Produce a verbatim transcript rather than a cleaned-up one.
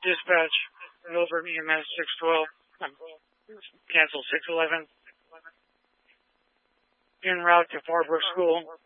Dispatch, Milford E M S six twelve, cancel six eleven. En route to Farbrook School.